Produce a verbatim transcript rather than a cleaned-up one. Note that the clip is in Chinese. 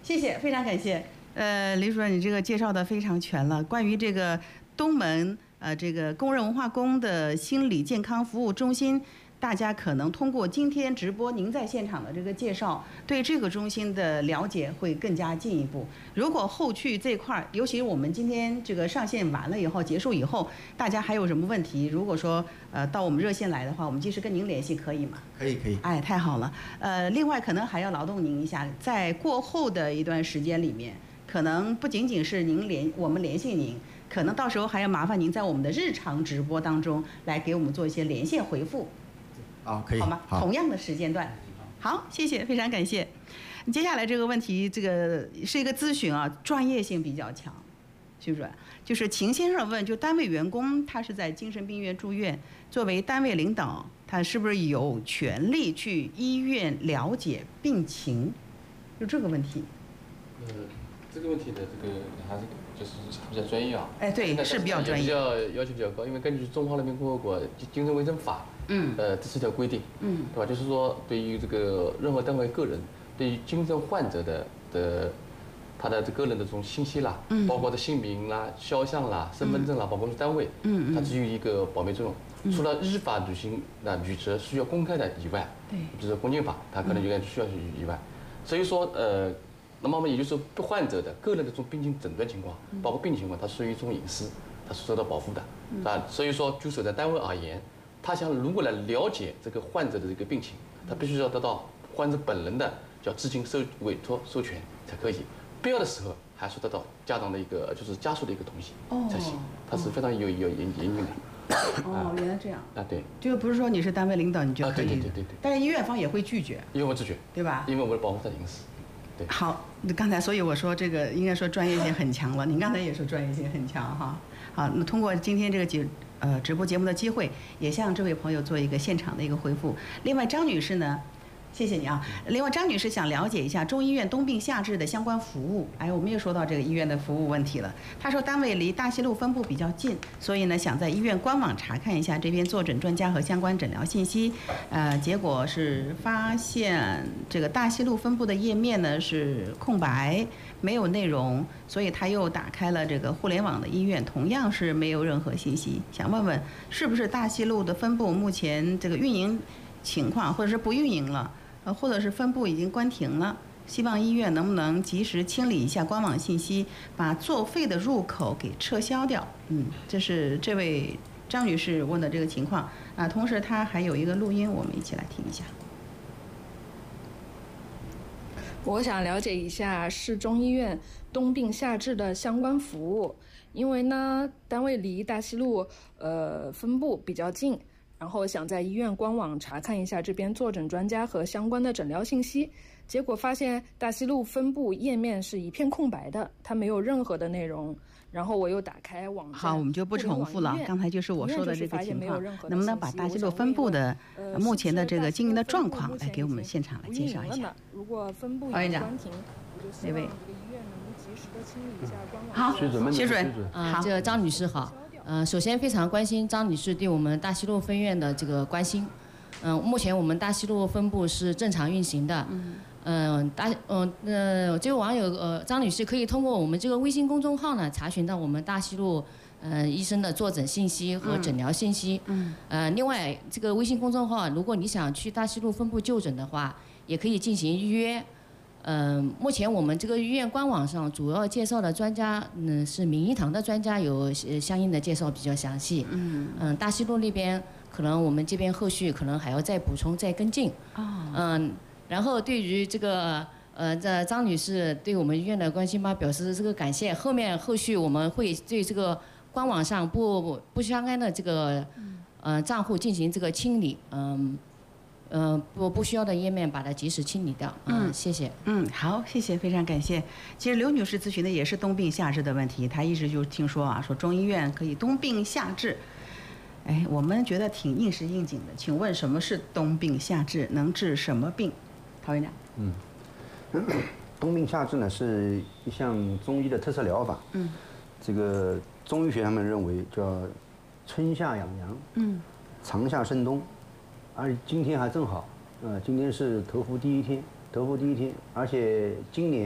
谢谢，非常感谢。呃，李主任，你这个介绍的非常全了。关于这个东门呃这个工人文化宫的心理健康服务中心，大家可能通过今天直播您在现场的这个介绍，对这个中心的了解会更加进一步。如果后续这块儿，尤其我们今天这个上线完了以后，结束以后，大家还有什么问题，如果说呃到我们热线来的话，我们及时跟您联系，可以吗？ 可以可以。 哎，太好了。呃，另外可能还要劳动您一下，在过后的一段时间里面，可能不仅仅是您联我们联系您，可能到时候还要麻烦您在我们的日常直播当中来给我们做一些连线回复。 啊，可以， 好吗？ 好， 同样的时间段，好，谢谢，非常感谢。接下来这个问题，这个是一个咨询啊，专业性比较强，徐主任，就是秦先生问，就单位员工他是在精神病院住院，作为单位领导，他是不是有权利去医院了解病情？就这个问题。 呃，这个问题的这个还是就是比较专业啊。 哎，对，是比较专业， 比较要求比较高，因为根据《中华人民共和国精神卫生法》。嗯，呃，这是条规定，嗯，对吧？就是说，对于这个任何单位个人，对于精神患者的的他的这个人的这种信息啦，嗯，包括的姓名啦、肖像啦、身份证啦，包括单位，嗯，它只有一个保密作用。除了依法履行那履职需要公开的以外，对，比如说公检法，它可能有点需要以外，所以说，呃，那么也就是说，患者的个人的这种病情诊断情况，包括病情情况，它属于一种隐私，它是受到保护的，啊，所以说，就所在单位而言。他想如果来了解这个患者的这个病情，他必须要得到患者本人的叫知情授委托授权才可以，必要的时候还是得到家长的一个就是家属的一个同意才行，他是非常有有严严谨的。 哦，原来这样啊，对， 就不是说你是单位领导你就可以， 对对对对对， 但是医院方也会拒绝， 医院会拒绝， 对吧？ 因为我们保护他的隐私。对， 好，刚才所以我说这个应该说专业性很强了，您刚才也说专业性很强哈。好，那通过今天这个节呃直播节目的机会，也向这位朋友做一个现场的一个回复。另外，张女士呢？谢谢你啊。另外，张女士想了解一下中医院冬病夏治的相关服务。哎，我们又说到这个医院的服务问题了。她说单位离大西路分部比较近，所以呢想在医院官网查看一下这边坐诊专家和相关诊疗信息。呃，结果是发现这个大西路分部的页面呢是空白，没有内容，所以她又打开了这个互联网的医院，同样是没有任何信息。想问问，是不是大西路的分部目前这个运营情况，或者是不运营了？呃，或者是分部已经关停了，希望医院能不能及时清理一下官网信息，把作废的入口给撤销掉。嗯，这是这位张女士问的这个情况啊。同时，她还有一个录音，我们一起来听一下。 我想了解一下市中医院冬病夏治的相关服务，因为呢，单位离大西路呃分部比较近。然后想在医院官网查看一下这边坐诊专家和相关的诊疗信息，结果发现大西路分部页面是一片空白的，它没有任何的内容。然后我又打开网站， 好，我们就不重复了。刚才就是我说的这个情况，能不能把大西路分部的呃目前的这个经营的状况来给我们现场来介绍一下？ 如果分部已经关停，我就希望这个医院能及时的清理一下官网。 好，薛主任， 啊，这个张女士好。呃，首先非常关心张女士对我们大西路分院的这个关心。嗯、呃，目前我们大西路分部是正常运行的。嗯。嗯、呃，大嗯呃，这位网友呃张女士可以通过我们这个微信公众号呢查询到我们大西路呃医生的坐诊信息和诊疗信息。嗯。呃，另外这个微信公众号，如果你想去大西路分部就诊的话，也可以进行预约。嗯、呃，目前我们这个医院官网上主要介绍的专家，嗯，是闽医堂的专家有呃相应的介绍比较详细。嗯嗯，大西路那边可能我们这边后续可能还要再补充再跟进。哦。嗯，然后对于这个呃这张女士对我们医院的关心吧，表示这个感谢。后面后续我们会对这个官网上不不相干的这个呃账户进行这个清理。嗯。嗯、呃，不不需要的页面把它及时清理掉。嗯，谢谢。 嗯，好，谢谢，非常感谢。其实刘女士咨询的也是冬病夏治的问题，她一直就听说啊，说中医院可以冬病夏治。哎，我们觉得挺应时应景的。请问什么是冬病夏治？能治什么病？陶院长。 嗯，冬病夏治呢是一项中医的特色疗法。嗯，这个中医学上面认为叫春夏养阳。嗯，长夏生冬。而今天还正好，呃，今天是头伏第一天，头伏第一天，而且今年。